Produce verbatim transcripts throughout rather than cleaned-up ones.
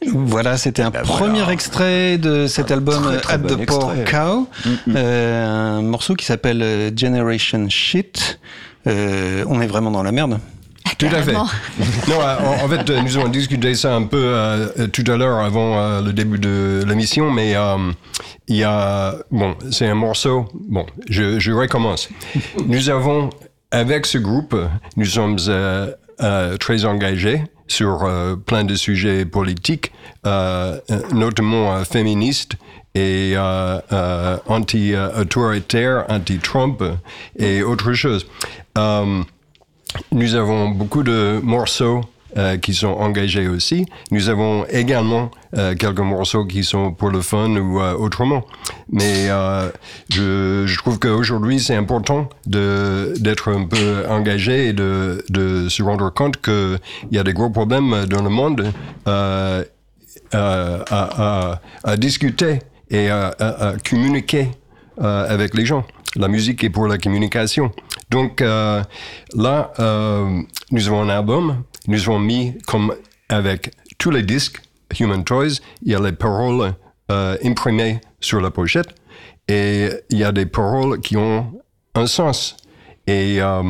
Voilà, c'était un ben premier voilà. extrait de cet un album très, très At bon the Poor Cow, mm-hmm. euh, un morceau qui s'appelle Generation Shit. Euh, on est vraiment dans la merde. Tout à fait. Non, en, en fait, nous avons discuté ça un peu euh, tout à l'heure avant euh, le début de l'émission, mais euh, il y a bon, c'est un morceau. Bon, je, je recommence. Nous avons avec ce groupe, nous sommes euh, euh, très engagés sur euh, plein de sujets politiques, euh, notamment euh, féministes et euh, euh, anti-autoritaires, anti-Trump et autre chose. Euh, nous avons beaucoup de morceaux euh, qui sont engagés aussi. Nous avons également euh, quelques morceaux qui sont pour le fun ou euh, autrement. Mais euh, je, je trouve qu'aujourd'hui, c'est important de, d'être un peu engagé et de, de se rendre compte qu'il y a des gros problèmes dans le monde euh, euh, à, à, à discuter et à, à, à communiquer euh, avec les gens. La musique est pour la communication. Donc euh, là, euh, nous avons un album, nous avons mis comme avec tous les disques Human Toys, il y a les paroles euh, imprimées sur la pochette et il y a des paroles qui ont un sens. Et euh,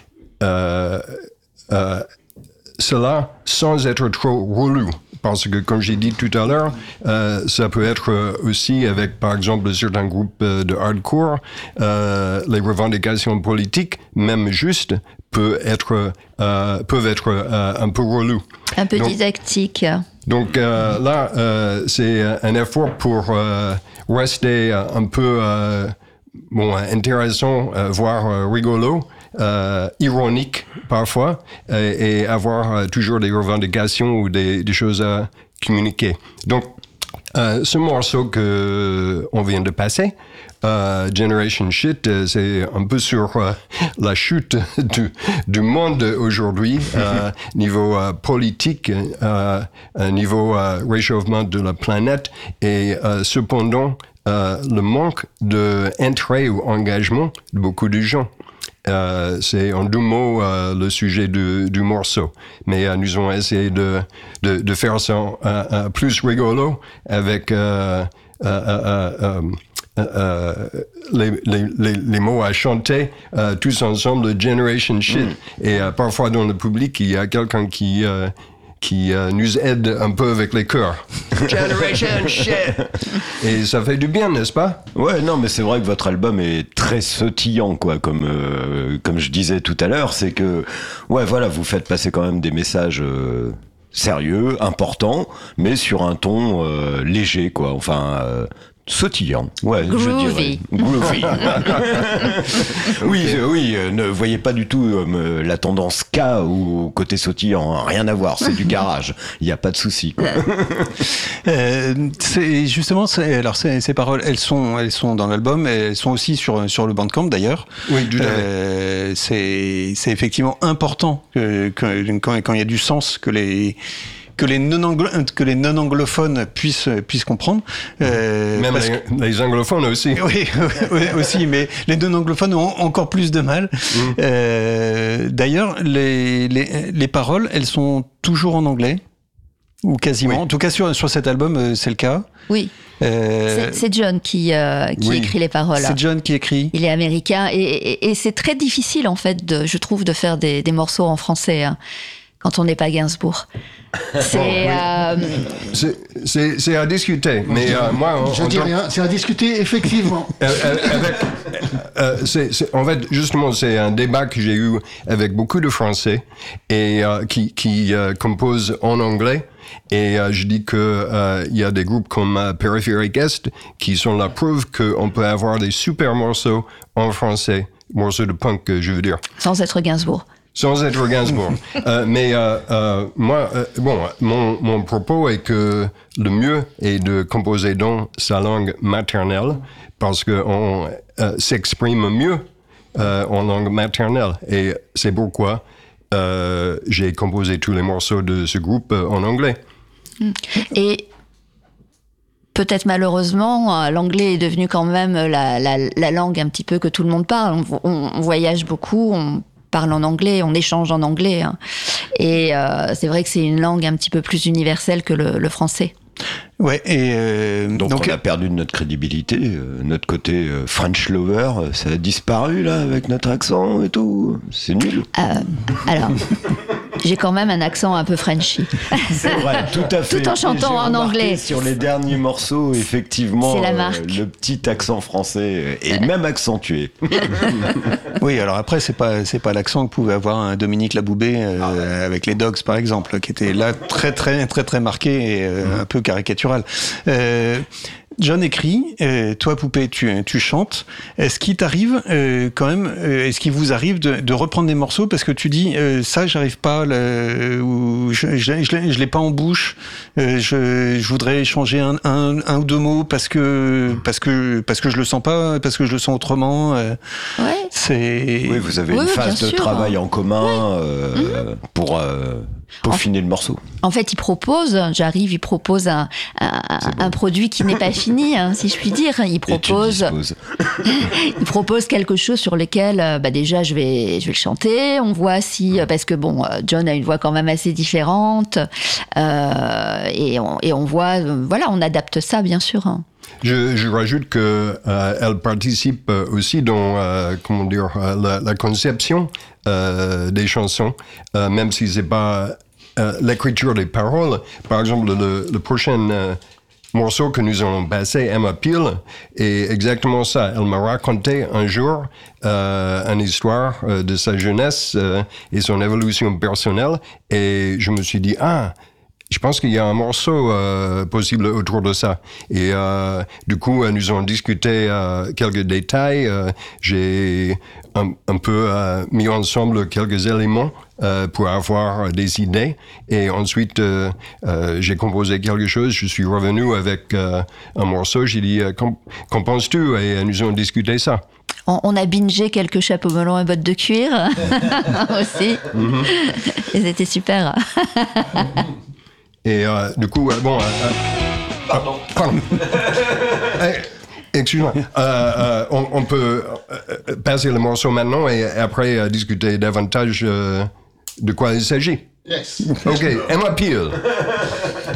euh, euh, cela sans être trop relou. Parce que, comme j'ai dit tout à l'heure, euh, ça peut être aussi avec, par exemple, certains groupes de hardcore, euh, les revendications politiques, même justes, peut être, euh, peuvent être euh, un peu relou. Un peu donc, didactique. Donc euh, là, euh, c'est un effort pour euh, rester un peu euh, bon, intéressant, euh, voire euh, rigolo. Euh, ironique parfois euh, et avoir euh, toujours des revendications ou des, des choses à communiquer. Donc, euh, ce morceau que on vient de passer, euh, Generation Shit, euh, c'est un peu sur euh, la chute du, du monde aujourd'hui, euh, niveau euh, politique, euh, niveau euh, réchauffement de la planète et euh, cependant euh, le manque d'intérêt ou engagement de beaucoup de gens. Euh, c'est en deux mots euh, le sujet du, du morceau. Mais euh, nous avons essayé de, de, de faire ça euh, euh, plus rigolo avec euh, euh, euh, euh, euh, les, les, les, les mots à chanter euh, tous ensemble, Generation Shit. Mm. Et euh, parfois dans le public, il y a quelqu'un qui... Euh, qui euh, nous aide un peu avec les chœurs. Generation Shit. Et ça fait du bien, n'est-ce pas? Ouais, non, mais c'est vrai que votre album est très sautillant, quoi, comme, euh, comme je disais tout à l'heure, c'est que, ouais, voilà, vous faites passer quand même des messages euh, sérieux, importants, mais sur un ton euh, léger, quoi, enfin... Euh, sautillant, ouais, Groovy. Je dirais. Groovy. oui, euh, oui, euh, ne voyez pas du tout euh, la tendance K ou côté sautillant, hein, rien à voir, c'est du garage, il n'y a pas de souci. Quoi. euh, c'est justement, c'est, alors ces, ces paroles, elles sont, elles sont dans l'album, elles sont aussi sur sur le Bandcamp d'ailleurs. Oui, tout à fait. Euh, c'est c'est effectivement important que, que quand quand il y a du sens que les que les non que les non anglophones puissent puissent comprendre. Euh, Même les, que... les anglophones aussi. Oui, oui, aussi, mais les non anglophones ont encore plus de mal. Mmh. Euh, d'ailleurs, les, les les paroles, elles sont toujours en anglais ou quasiment. Oui. En tout cas, sur sur cet album, c'est le cas. Oui. Euh... C'est, c'est John qui euh, qui oui. écrit les paroles. C'est John qui écrit. Il est américain et, et, et c'est très difficile en fait, de, je trouve, de faire des, des morceaux en français. Hein. Quand on n'est pas Gainsbourg. C'est, oui. euh... c'est, c'est, c'est à discuter, mais euh, moi... Je dis rien, c'est à discuter, effectivement. Euh, euh, avec, euh, c'est, c'est, en fait, justement, c'est un débat que j'ai eu avec beaucoup de Français et euh, qui, qui euh, composent en anglais. Et euh, je dis que euh, il y a des groupes comme euh, Périphérique Est qui sont la preuve qu'on peut avoir des super morceaux en français, morceaux de punk, je veux dire. Sans être Gainsbourg. Sans être Gainsbourg. euh, mais euh, euh, moi, euh, bon, mon, mon propos est que le mieux est de composer dans sa langue maternelle parce qu'on euh, s'exprime mieux euh, en langue maternelle. Et c'est pourquoi euh, j'ai composé tous les morceaux de ce groupe euh, en anglais. Et peut-être malheureusement, l'anglais est devenu quand même la, la, la langue un petit peu que tout le monde parle. On, on, on voyage beaucoup, on parle en anglais, on échange en anglais. Hein. Et euh, c'est vrai que c'est une langue un petit peu plus universelle que le, le français. Ouais, et euh, donc, donc on a perdu de notre crédibilité, euh, notre côté euh, French lover, euh, ça a disparu là avec notre accent et tout. C'est nul. Euh, alors, j'ai quand même un accent un peu Frenchy. C'est vrai, tout à fait. Tout en chantant en anglais. Sur les derniers morceaux, effectivement, c'est la marque. Euh, le petit accent français est même accentué. Oui, alors après c'est pas c'est pas l'accent que pouvait avoir un Dominique Laboubé euh, ah ouais. avec les Dogs par exemple, qui était là très très très très marqué et euh, mmh. un peu caricatural. Euh, John écrit, euh, toi Poupée, tu, tu chantes. Est-ce qu'il t'arrive euh, quand même, euh, est-ce qu'il vous arrive de, de reprendre des morceaux parce que tu dis euh, ça, j'arrive pas, le, ou je, je, je, je l'ai pas en bouche, euh, je, je voudrais changer un, un, un ou deux mots parce que parce que parce que je le sens pas, parce que je le sens autrement. Euh, ouais. C'est. Oui, vous avez oui, une phase de sûr. travail en commun euh, mmh. pour. Euh, peaufiner en, le morceau. En fait, il propose, j'arrive, il propose un, un, un produit qui n'est pas fini, hein, si je puis dire. Il propose, il propose quelque chose sur lequel, bah déjà, je vais, je vais le chanter. On voit si, parce que bon, John a une voix quand même assez différente, euh, et, on, et on voit, voilà, on adapte ça, bien sûr. Hein. Je, je rajoute que euh, elle participe aussi dans euh, comment dire euh, la, la conception euh, des chansons, euh, même si c'est pas euh, l'écriture des paroles. Par exemple, le, le prochain euh, morceau que nous allons passer, Emma Peel, est exactement ça. Elle m'a raconté un jour euh, une histoire euh, de sa jeunesse euh, et son évolution personnelle, et je me suis dit ah. Je pense qu'il y a un morceau euh, possible autour de ça. Et euh, du coup, nous avons discuté euh, quelques détails. Euh, j'ai un, un peu euh, mis ensemble quelques éléments euh, pour avoir des idées. Et ensuite, euh, euh, j'ai composé quelque chose. Je suis revenu avec euh, un morceau. J'ai dit, euh, qu'en, qu'en penses-tu? Et nous avons discuté ça. On a bingé quelques chapeaux melons et bottes de cuir aussi. Mm-hmm. Et c'était super. Et euh, du coup, euh, bon... Euh, euh, pardon. pardon. Excuse-moi. Euh, euh, on, on peut euh, passer le morceau maintenant et après euh, discuter davantage euh, de quoi il s'agit. Yes. OK. Emma Peel.